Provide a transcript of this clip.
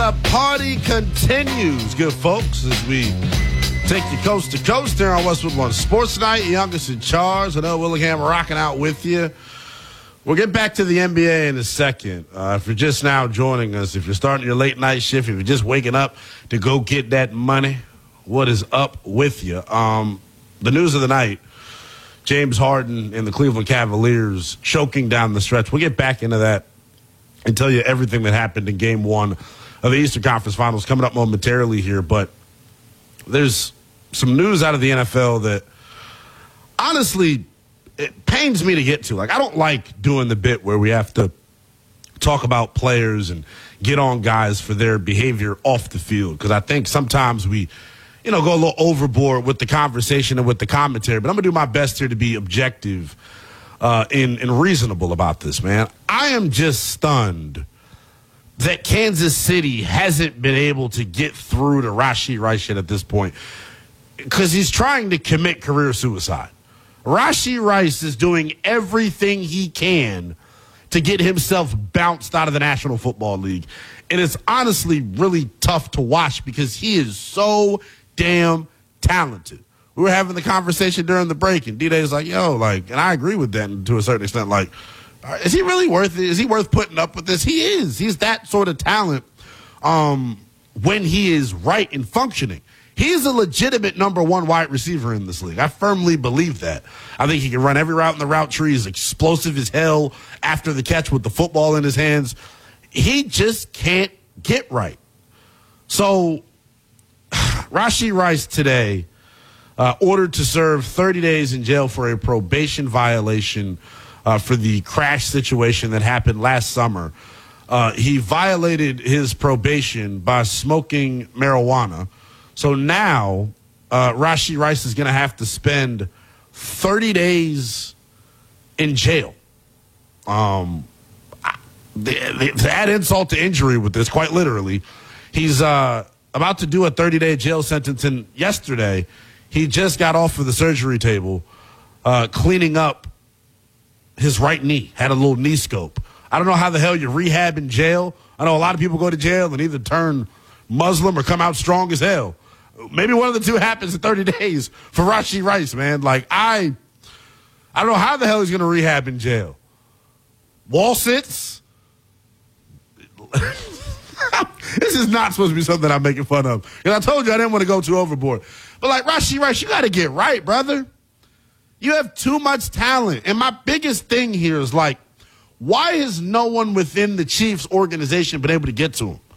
the party continues, good folks, as we take you coast to coast here on Westwood One Sports Night. Youngest in charge. I know Willingham rocking out with you. We'll get back to the NBA in a second. If you're just now joining us, if you're starting your late night shift, if you're just waking up to go get that money, what is up with you? The news of the night, James Harden and the Cleveland Cavaliers choking down the stretch. We'll get back into that and tell you everything that happened in Game 1 of the Eastern Conference Finals coming up momentarily here. But there's some news out of the NFL that, honestly, it pains me to get to. Like, I don't like doing the bit where we have to talk about players and get on guys for their behavior off the field, because I think sometimes we, go a little overboard with the conversation and with the commentary. But I'm going to do my best here to be objective and reasonable about this, man. I am just stunned that Kansas City hasn't been able to get through to Rashee Rice yet at this point, because he's trying to commit career suicide. Rashee Rice is doing everything he can to get himself bounced out of the National Football League. And it's honestly really tough to watch because he is so damn talented. We were having the conversation during the break, and D-Day's like, and I agree with that to a certain extent. Like, is he really worth it? Is he worth putting up with this? He is. He's that sort of talent when he is right and functioning. He's a legitimate number one wide receiver in this league. I firmly believe that. I think he can run every route in the route tree. He's explosive as hell after the catch with the football in his hands. He just can't get right. So, Rashee Rice today ordered to serve 30 days in jail for a probation violation for the crash situation that happened last summer. He violated his probation by smoking marijuana. So now Rashee Rice is going to have to spend 30 days in jail. To add insult to injury with this, quite literally, he's about to do a 30-day jail sentence, and yesterday he just got off of the surgery table cleaning up his right knee, had a little knee scope. I don't know how the hell you rehab in jail. I know a lot of people go to jail and either turn Muslim or come out strong as hell. Maybe one of the two happens in 30 days for Rashee Rice, man. Like, I don't know how the hell he's going to rehab in jail. Wall sits? This is not supposed to be something I'm making fun of. Because I told you I didn't want to go too overboard. But, like, Rashee Rice, you got to get right, brother. You have too much talent. And my biggest thing here is, like, why has no one within the Chiefs organization been able to get to him?